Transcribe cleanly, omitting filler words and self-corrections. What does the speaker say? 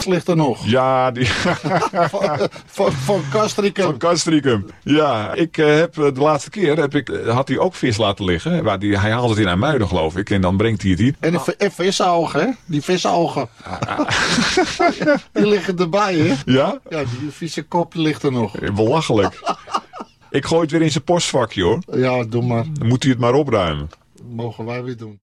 vis ligt er nog. Ja, die... Van Castricum. Van Castricum. Ja, ik heb de laatste keer had hij ook vis laten liggen. Hij haalt het in IJmuiden, geloof ik. En dan brengt hij het hier. En visogen, hè? Die visogen. Die liggen erbij, hè? Ja? Ja, die vieze kop ligt er nog. Belachelijk. Ik gooi het weer in zijn postvakje, hoor. Ja, doe maar. Dan moet hij het maar opruimen. Mogen wij weer doen.